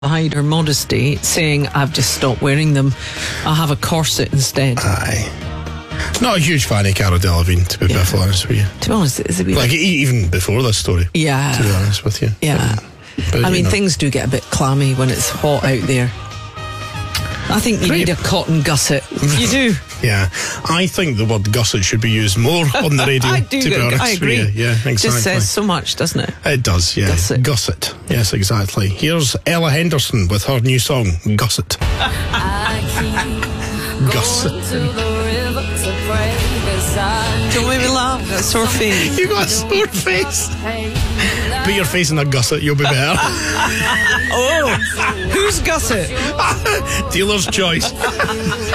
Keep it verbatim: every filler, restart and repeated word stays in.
hide her modesty, saying, I've just stopped wearing them. I'll have a corset instead. Aye. Not a huge fan of Cara Delevingne, to be Yeah. perfectly honest with you. To be honest, it's a bit... Like, e- even before this story. Yeah. To be honest with you. Yeah. But, I you mean, know. things do get a bit clammy when it's hot out there. I think you Right. need a cotton gusset. You do. Yeah. I think the word gusset should be used more on the radio, I do. to be honest I agree. with you. Yeah, exactly. It just says so much, doesn't it? It does, yeah. Gusset. Gusset. Yes, exactly. Here's Ella Henderson with her new song, Gusset. Gusset. Don't make me laugh. That's sore face. You got a sore face. Put your face in a gusset, you'll be better. Oh, who's gusset? Dealer's choice.